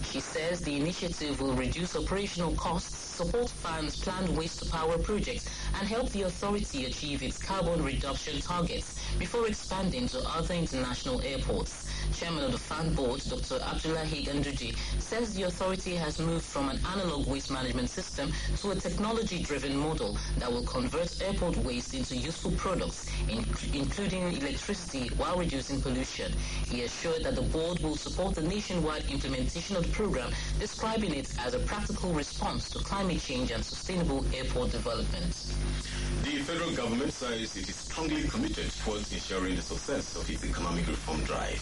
She says the initiative will reduce operational costs, support fans' planned waste-to-power projects, and help the authority achieve its carbon reduction targets before expanding to other international airports. Chairman of the FAN board, Dr. Abdullahi Ganduje, says the authority has moved from an analog waste management system to a technology-driven model that will convert airport waste into useful products, including electricity, while reducing pollution. He assured that the board will support the nationwide implementation of the program, describing it as a practical response to climate change and sustainable airport development. The federal government says it is strongly committed towards ensuring the success of its economic reform drive.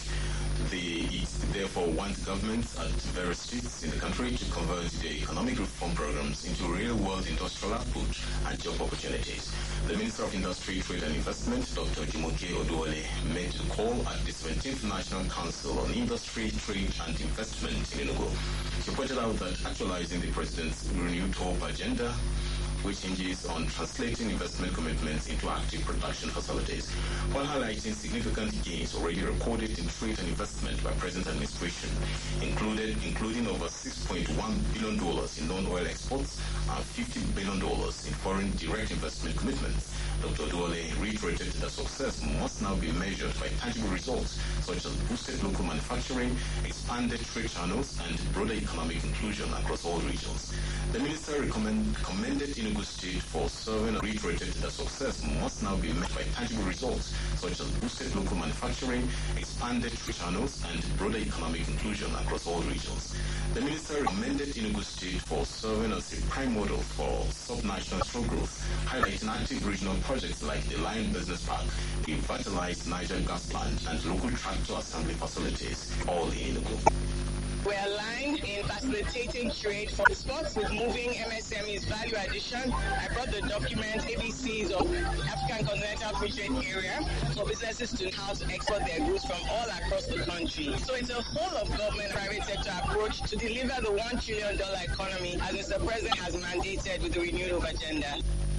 It therefore wants governments at various states in the country to convert the economic reform programs into real-world industrial output and job opportunities. The Minister of Industry, Trade and Investment, Dr. Jumoke Oduwole, made the call at the 17th National Council on Industry, Trade and Investment in Enugu. She pointed out that actualizing the President's renewed hope agenda, which hinges on translating investment commitments into active production facilities, while highlighting significant gains already recorded in trade and investment by present administration, including over $6.1 billion in non-oil exports and $50 billion in foreign direct investment commitments. Dr. Oduwole reiterated that success must now be measured by tangible results such as boosted local manufacturing, expanded trade channels, and broader economic inclusion across all regions. The minister commended Enugu State for serving and reiterated that success must now be met by tangible results such as boosted local manufacturing, expanded trade channels, and broader economic inclusion across all regions. The minister commended Enugu State for serving as a prime model for sub-national growth, highlighting active regional projects like the Lion Business Park, the revitalized Niger gas plant, and local tractor assembly facilities, all in Enugu. We are aligned in facilitating trade for exports with moving MSME's value addition. I brought the document ABCs of African Continental Free Trade Area for businesses to house export their goods from all across the country. So it's a whole of government private sector approach to deliver the $1 trillion economy as Mr. President has mandated with the renewed hope agenda.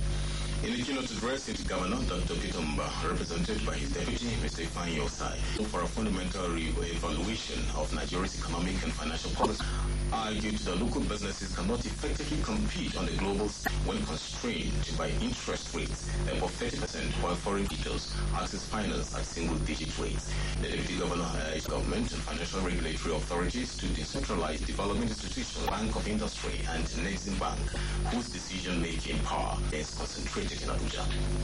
In the keynote address, the Governor, Dr. Peter Mba, represented by his deputy, Mr. Ifeanyi Osai, for a fundamental evaluation of Nigeria's economic and financial policy, argued that local businesses cannot effectively compete on the global stage when constrained by interest rates above 30%, while foreign debtors access finance at single-digit rates. The Deputy Governor urged government and financial regulatory authorities to decentralize development institutions, Bank of Industry, and Nexim Bank, whose decision-making power is concentrated in Abuja.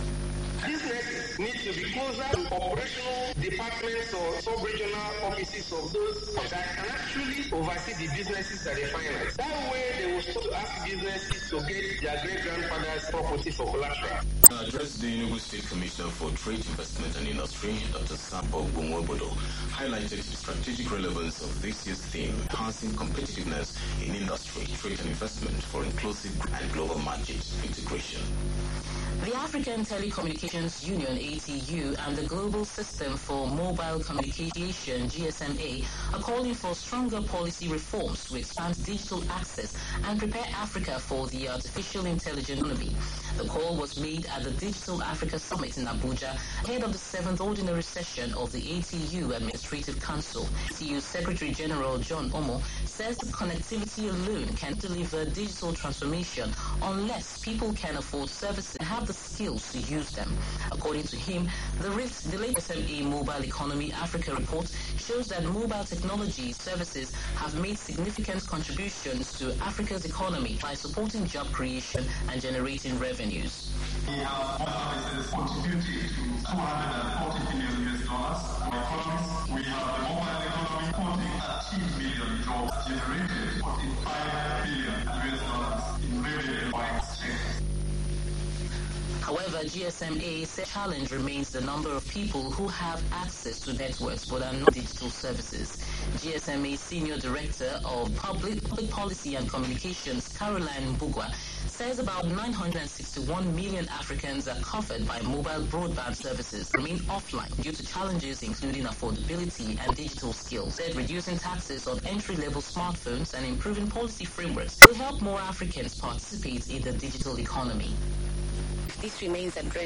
Businesses need to be closer to operational departments or sub-regional offices of those that can actually oversee the businesses that they finance. That way, they will start to ask businesses to get their great-grandfather's property for collateral. Addressed the Enugu State Commissioner for Trade, Investment and Industry, Dr. Sambo Bumwebodo, highlighted the strategic relevance of this year's theme, enhancing competitiveness in industry, trade and investment for inclusive and global market integration. The African Telecommunications Union, ATU, and the Global System for Mobile Communication, GSMA, are calling for stronger policy reforms to expand digital access and prepare Africa for the artificial intelligence economy. The call was made at the Digital Africa Summit in Abuja, ahead of the 7th Ordinary Session of the ATU Administrative Council. ATU Secretary General John Omo says connectivity alone can deliver digital transformation unless people can afford services and have the skills to use them. According to him, the latest SMA Mobile Economy Africa report shows that mobile technology services have made significant contributions to Africa's economy by supporting job creation and generating revenues. We have services contributing to $240 billion US for economies. We have the mobile economy supporting 13 million jobs generated, $45 billion US in revenue by exchange. However, GSMA said challenge remains the number of people who have access to networks but are not digital services. GSMA Senior Director of Public Policy and Communications, Caroline Bugwa, says about 961 million Africans are covered by mobile broadband services remain offline due to challenges including affordability and digital skills. Said reducing taxes on entry-level smartphones and improving policy frameworks will help more Africans participate in the digital economy. This remains addressed